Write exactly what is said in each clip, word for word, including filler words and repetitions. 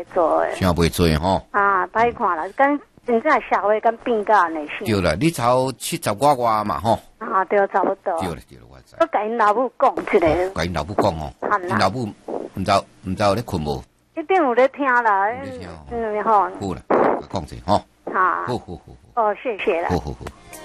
袂做诶。 想袂做吼。 啊，歹看啦，跟真正社会跟变甲安尼是。 对啦，你超七十外外嘛吼。 啊，对，差不多。 对啦对啦，我知。 我甲因老母讲一个。 甲因老母讲吼，因老母毋知毋知有咧困无？ 一定有咧听啦。 有咧听吼。 嗯吼。 好啦，讲者吼。 好。 好好好好。 哦，谢谢啦。 好好好。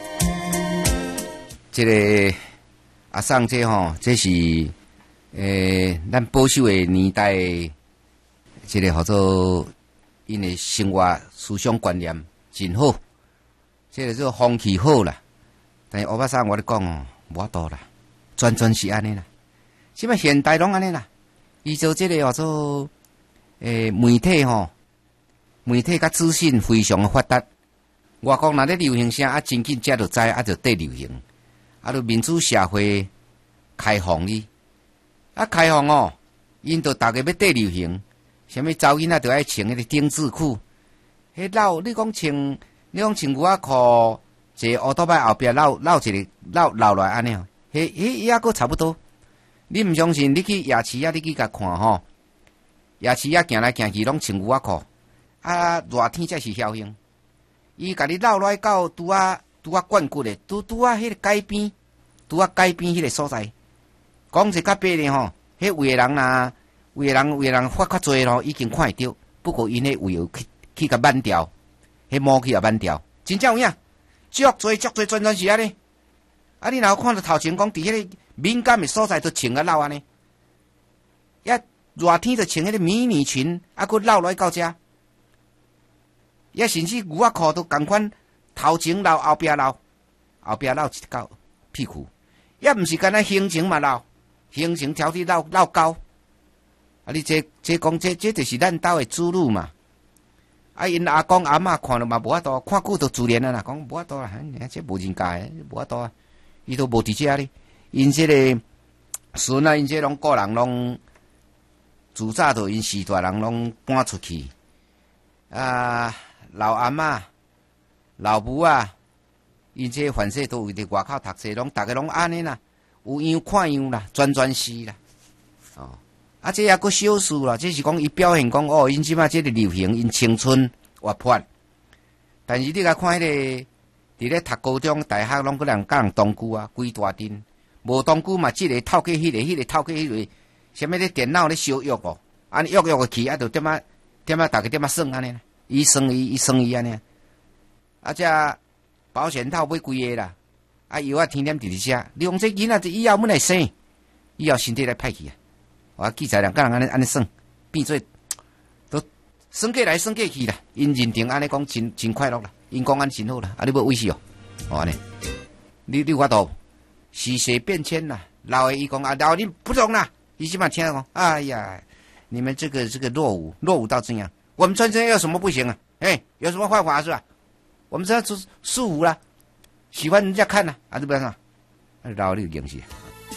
这个阿桑这吼，这是诶，咱保守的年代，这个叫做因的生活思想观念真好，这个做风气好啦。但是欧巴桑我咧讲哦，无法度啦，全全是安尼啦。什么现代拢安尼啦？伊做这个叫做诶媒体吼，媒体甲资讯非常的发达。外国若咧流行啥，啊真紧才就知，啊就得流行。啊，就民主社会开放哩，啊开放哦，因都大家要缀流行，什么查某囡仔都爱穿迄个丁字裤，迄老你讲穿，你讲穿牛仔裤，一个乌托邦后壁绕绕一个绕绕来安尼哦，迄迄也阁差不多。你毋相信，你去夜市啊，你去甲看吼，夜市啊行来行去拢穿牛仔裤，啊热天才是嚣兴，伊甲你绕来到拄啊。拄啊灌骨的，拄拄啊迄个街边，拄啊街边迄个所在，讲一较白呢吼，迄有的人呐，有的人有的人发较济咯，已经看会到，不过因迄有去去甲挽掉，迄毛去也挽掉，真正有影，足济足济全全是安尼。啊，你若看到头前讲伫迄个敏感的所在，都穿啊绕安尼，一热天就穿迄个迷你裙，啊，佮绕来到遮，也甚至牛仔裤都共款。头前绕，后壁绕，后壁绕一高屁股，也毋是干那行程嘛绕，行程条体绕绕高。啊，你这这讲这这就是咱兜的主路嘛。啊，因阿公阿嬷看了嘛无法度，看久都自然啊啦，讲无法度啦，这无人教的，无法度啊，伊都无伫遮哩。因这个孙啊，因这拢个人拢自早就因四大人拢搬出去，啊，老阿嬷。老母啊，因这凡世都有伫外口读册，拢大家拢安尼啦，有样看样啦，全全是啦。哦，啊，这也阁少数啦，这是讲伊表现讲哦，因即马这个流行，因青春活泼。但是你甲看迄、那个，伫咧读高中、大学，拢个人甲人同居啊，规大阵，无同居嘛，即、這个透过迄、那个、迄、那个透过迄、那个，什么咧电脑咧烧约哦，安尼约约个去，啊，就点啊点啊，大家点啊算安尼啦，伊算伊，伊算伊安尼。啊，这保险套买几个啦？啊，药啊天天直直吃。你讲这囡仔以后要来生，以后身体来歹去啊！我记载两个人安尼安尼算，变做都算过来算过去啦。因认定安尼讲真真快乐啦，因讲安真好啦。啊，你要威胁哦？哦安尼，你你我度时势变迁啦。老的伊讲啊，老你不懂啦。伊起码听讲，哎呀，你们这个这个落伍落伍到这样，我们穿这有什么不行啊？哎，有什么坏法是吧？我们这是束缚啦，喜欢人家看呐、啊，啊，对不对啊？老的有影响。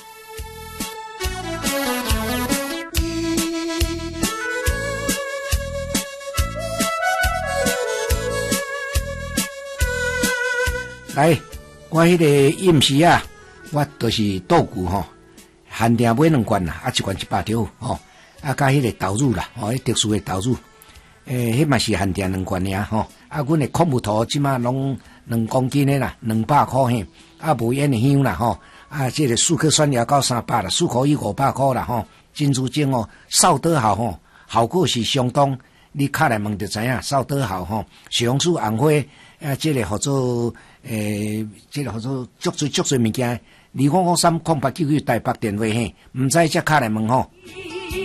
来，我迄个饮食啊，我都是豆腐吼，限定买两罐啦，啊，一罐一百条吼，啊，加迄个豆乳啦，吼，迄特殊的豆乳，诶，迄嘛是限定两罐尔吼。啊，阮的控木头即马拢两公斤的啦，两百块嘿。啊，无烟的香啦吼。啊，这个四颗酸牙膏三百啦，四颗伊五百块啦吼。珍珠精哦，扫得好吼，效果是相当。你敲来问就知影，扫得好吼。小红书红花啊，这个叫做诶，这个叫做足水足水物件。二五五三空八九九台北电话嘿，毋知则敲来问吼。